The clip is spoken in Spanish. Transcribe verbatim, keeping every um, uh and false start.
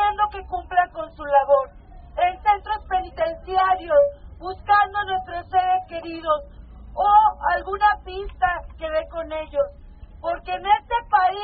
pidiendo que cumplan con su labor en centros penitenciarios, buscando a nuestros seres queridos o alguna pista que dé con ellos, porque en este país